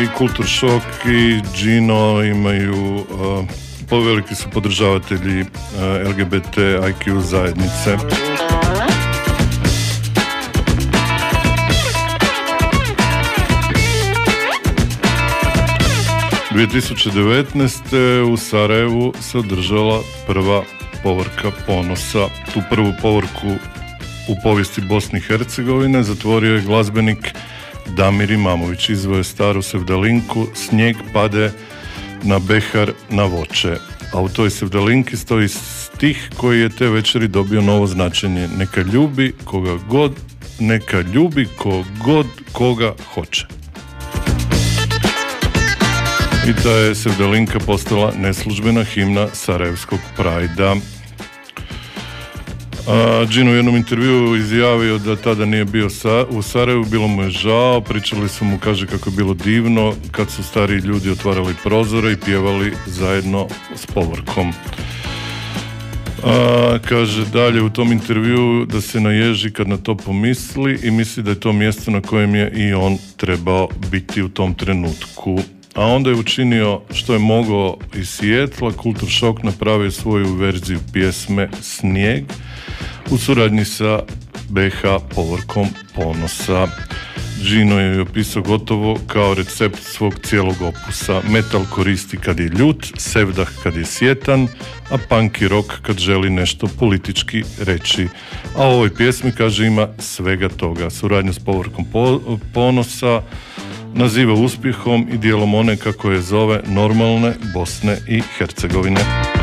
i Kultur Šok i Gino imaju, veliki su podržavatelji LGBT IQ zajednice. U 2019. u Sarajevu se održala prva povorka ponosa. Tu prvu povorku u povijesti Bosne i Hercegovine zatvorio je glazbenik Damir Imamović. Izveo je staru sevdalinku Snijeg pade na behar na voće. A u toj sevdalinki stoji stih koji je te večeri dobio novo značenje. Neka ljubi koga god, neka ljubi kogod koga hoće. I ta je sevdalinka postala neslužbena himna sarajevskog Prajda. Gino u jednom intervjuu izjavio da tada nije bio u Sarajevu, bilo mu je žao, pričali su mu, kaže, kako je bilo divno kad su stariji ljudi otvarali prozore i pjevali zajedno s povorkom. Kaže dalje u tom intervjuu da se naježi kad na to pomisli i misli da je to mjesto na kojem je i on trebao biti u tom trenutku. A onda je učinio što je mogao iz Sijetla. Kultur Šok napravio svoju verziju pjesme Snijeg u suradnji sa BH povorkom ponosa. Gino je opisao gotovo kao recept svog cijelog opusa. Metal koristi kad je ljut, sevdah kad je sjetan, a punk i rock kad želi nešto politički reći. A u ovoj pjesmi, kaže, ima svega toga. Suradnja s povorkom ponosa naziva uspjehom i dijelom one, kako je zove, normalne Bosne i Hercegovine.